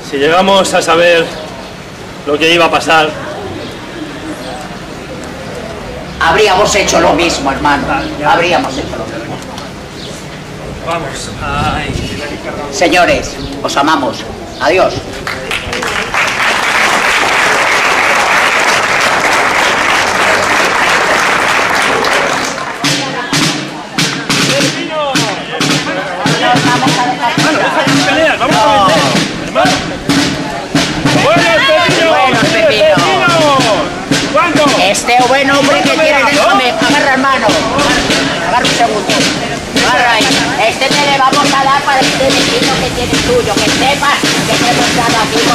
Si llegamos a saber lo que iba a pasar, habríamos hecho lo mismo, hermano. Habríamos hecho lo mismo. vamos. Ay. Señores, os amamos. Adiós. Hermano, déjate de pelear, vamos a vender, hermano. ¡Buenos pepinos! ¿Cuánto? Este buen hombre que tiene, déjame, agarra hermano. Agarra un segundo. Agarra ahí. Este te le vamos a dar para este vecino que tiene tuyo, que sepas que te hemos dado aquí